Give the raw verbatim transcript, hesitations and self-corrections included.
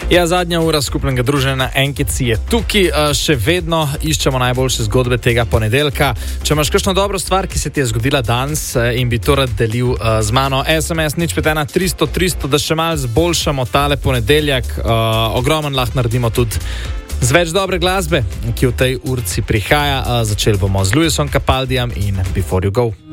Ja, zadnja ura skupnega druženja na Enkici je tukaj. Še vedno iščemo najboljše zgodbe tega ponedeljka. Če imaš kakšno dobro stvar, ki se ti je zgodila danes in bi to rad delil z mano, es em es nič pet ena tristo tristo, da še malo zboljšamo tale ponedeljak. Ogromen lahko naredimo tudi z več dobre glasbe, ki v tej urci prihaja. Začeli bomo z Luisom Capaldijem in Before You Go.